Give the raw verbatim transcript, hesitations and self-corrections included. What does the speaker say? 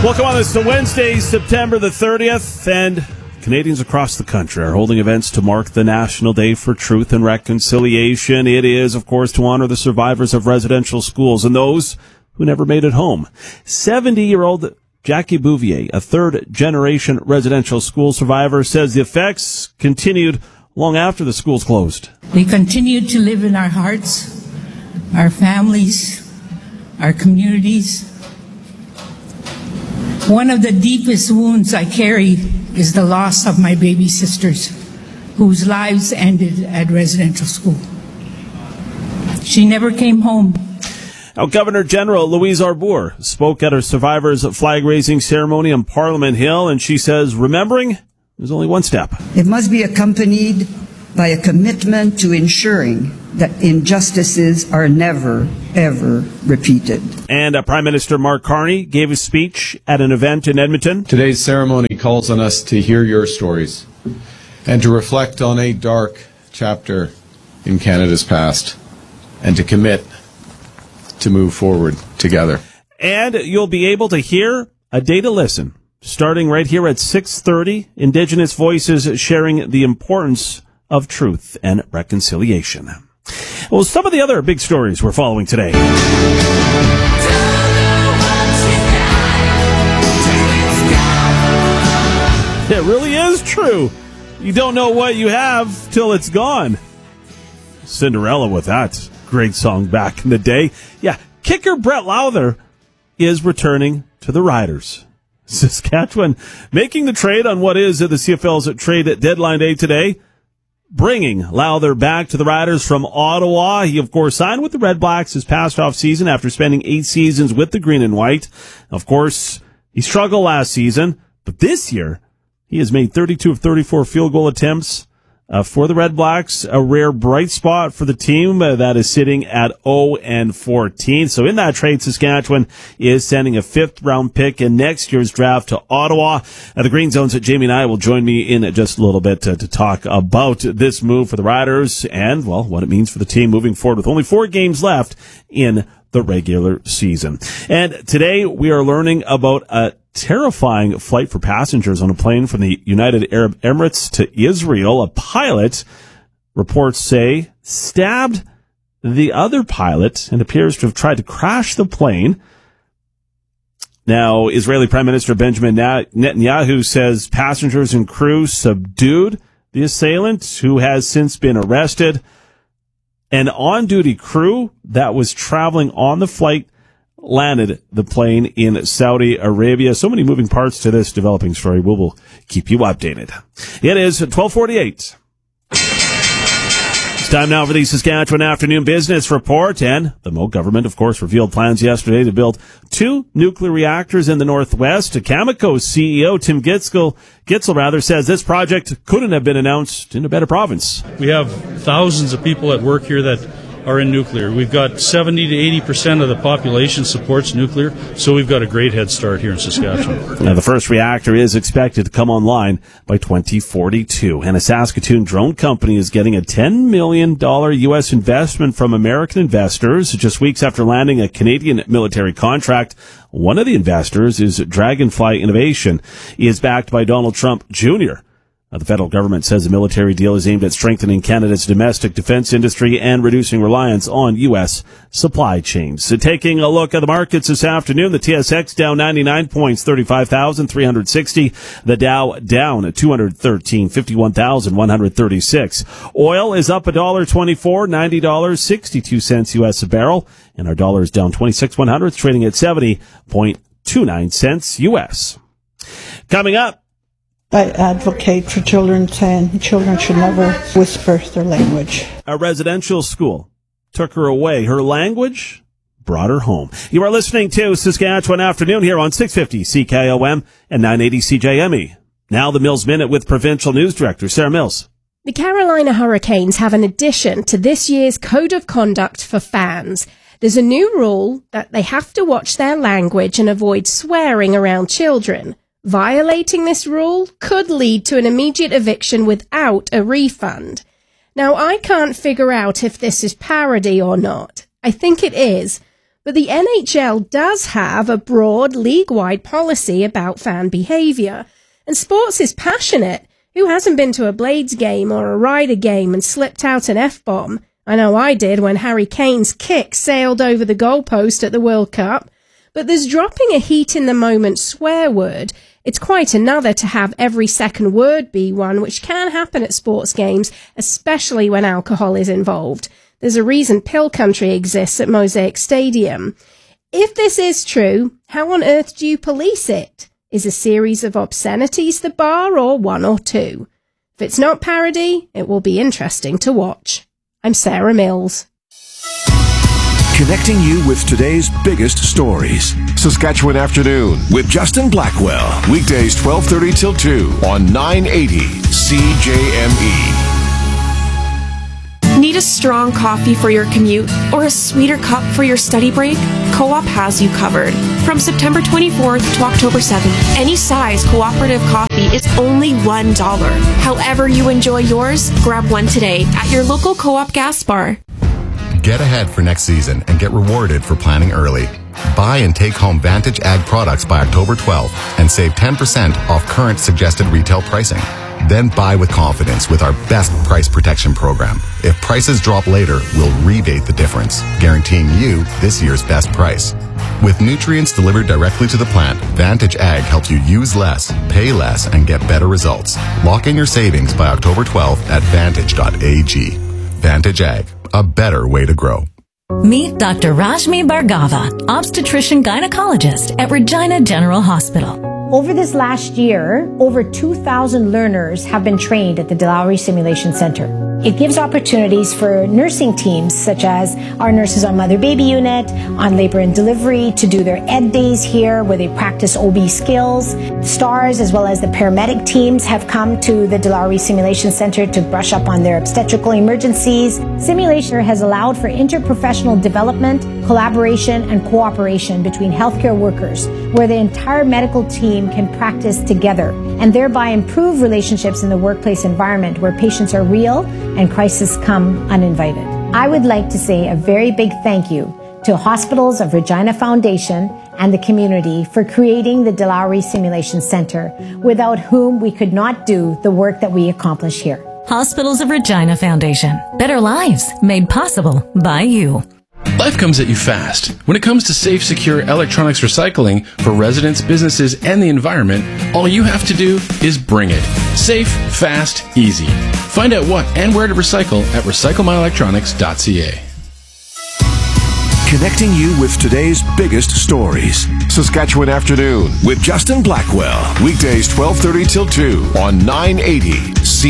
Welcome on this to Wednesday, September the thirtieth, and Canadians across the country are holding events to mark the National Day for Truth and Reconciliation. It is, of course, to honor the survivors of residential schools and those who never made it home. seventy-year-old Jackie Bouvier, a third-generation residential school survivor, says the effects continued long after the schools closed. They continued to live in our hearts, our families, our communities. One of the deepest wounds I carry is the loss of my baby sisters, whose lives ended at residential school. She never came home. Now, Governor General Louise Arbour spoke at her survivors' flag-raising ceremony on Parliament Hill, and she says remembering is only one step. It must be accompanied by a commitment to ensuring that injustices are never, ever repeated. And uh, Prime Minister Mark Carney gave a speech at an event in Edmonton. Today's ceremony calls on us to hear your stories and to reflect on a dark chapter in Canada's past and to commit to move forward together. And you'll be able to hear a day to listen, starting right here at six thirty, Indigenous Voices sharing the importance of truth and reconciliation. Well, some of the other big stories we're following today. It really is true. You don't know what you have till it's gone. Cinderella with that great song back in the day. Yeah, kicker Brett Lowther is returning to the Riders. Saskatchewan making the trade on what is the C F L's trade deadline day today, bringing Lowther back to the Riders from Ottawa. He, of course, signed with the Red Blacks his past off season after spending eight seasons with the Green and White. Of course, he struggled last season, but this year he has made thirty-two of thirty-four field goal attempts Uh, for the Red Blacks, a rare bright spot for the team uh, that is sitting at oh and fourteen. So in that trade, Saskatchewan is sending a fifth round pick in next year's draft to Ottawa. Uh, the Green Zones, Jamie and I will join me in just a little bit to, to talk about this move for the Riders and, well, what it means for the team moving forward with only four games left in the regular season. And today we are learning about a terrifying flight for passengers on a plane from the United Arab Emirates to Israel. A pilot, reports say, stabbed the other pilot and appears to have tried to crash the plane. Now, Israeli Prime Minister Benjamin Netanyahu says passengers and crew subdued the assailant, who has since been arrested. An on-duty crew that was traveling on the flight landed the plane in Saudi Arabia. So many moving parts to this developing story. We will keep you updated. It is twelve forty-eight. It's time now for the Saskatchewan Afternoon Business Report. And the Moe government, of course, revealed plans yesterday to build two nuclear reactors in the Northwest. Cameco's C E O, Tim Gitzel, Gitzel rather, says this project couldn't have been announced in a better province. We have thousands of people at work here that are in nuclear. We've got seventy to eighty percent of the population supports nuclear, so we've got a great head start here in Saskatchewan. Now, the first reactor is expected to come online by twenty forty-two, and a Saskatoon drone company is getting a ten million dollars U S investment from American investors just weeks after landing a Canadian military contract. One of the investors is Dragonfly Innovation. He is backed by Donald Trump Junior Now, the federal government says the military deal is aimed at strengthening Canada's domestic defense industry and reducing reliance on U S supply chains. So taking a look at the markets this afternoon, the T S X down ninety-nine points, thirty-five thousand three hundred sixty. The Dow down at two hundred thirteen, fifty-one thousand one hundred thirty-six. Oil is up one dollar twenty-four, ninety dollars and sixty-two cents U S a barrel. And our dollar is down twenty-six one hundred, trading at seventy point two nine cents U S. Coming up, I advocate for children saying children should never whisper their language. A residential school took her away. Her language brought her home. You are listening to Saskatchewan Afternoon here on six fifty C K O M and nine eighty C J M E. Now the Mills Minute with Provincial News Director Sarah Mills. The Carolina Hurricanes have an addition to this year's Code of Conduct for fans. There's a new rule that they have to watch their language and avoid swearing around children. Violating this rule could lead to an immediate eviction without a refund. Now, I can't figure out if this is parody or not. I think it is. But the N H L does have a broad league-wide policy about fan behaviour. And sports is passionate. Who hasn't been to a Blades game or a Ryder game and slipped out an F-bomb? I know I did when Harry Kane's kick sailed over the goalpost at the World Cup. But there's dropping a heat-in-the-moment swear word. It's quite another to have every second word be one, which can happen at sports games, especially when alcohol is involved. There's a reason Pill Country exists at Mosaic Stadium. If this is true, how on earth do you police it? Is a series of obscenities the bar, or one or two? If it's not parody, it will be interesting to watch. I'm Sarah Mills. Connecting you with today's biggest stories. Saskatchewan Afternoon with Justin Blackwell. Weekdays twelve thirty till two on nine eighty C J M E. Need a strong coffee for your commute or a sweeter cup for your study break? Co-op has you covered. From September twenty-fourth to October seventh, any size cooperative coffee is only one dollar. However you enjoy yours, grab one today at your local Co-op gas bar. Get ahead for next season and get rewarded for planning early. Buy and take home Vantage Ag products by October twelfth and save ten percent off current suggested retail pricing. Then buy with confidence with our best price protection program. If prices drop later, we'll rebate the difference, guaranteeing you this year's best price. With nutrients delivered directly to the plant, Vantage Ag helps you use less, pay less, and get better results. Lock in your savings by October twelfth at vantage dot a g. Vantage Ag, a better way to grow. Meet Doctor Rashmi Bhargava, obstetrician gynecologist at Regina General Hospital. Over this last year, over two thousand learners have been trained at the De Lowry Simulation Center. It gives opportunities for nursing teams, such as our nurses on mother-baby unit, on labor and delivery, to do their ed days here where they practice O B skills. STARS, as well as the paramedic teams, have come to the De Lowry Simulation Center to brush up on their obstetrical emergencies. Simulation has allowed for interprofessional development, collaboration, and cooperation between healthcare workers, where the entire medical team can practice together and thereby improve relationships in the workplace environment where patients are real and crises come uninvited. I would like to say a very big thank you to Hospitals of Regina Foundation and the community for creating the De Lowry Simulation Center, without whom we could not do the work that we accomplish here. Hospitals of Regina Foundation. Better lives made possible by you. Life comes at you fast. When it comes to safe, secure electronics recycling for residents, businesses, and the environment, all you have to do is bring it. Safe, fast, easy. Find out what and where to recycle at recycle my electronics dot c a. Connecting you with today's biggest stories. Saskatchewan Afternoon with Justin Blackwell. Weekdays twelve thirty till two on nine eighty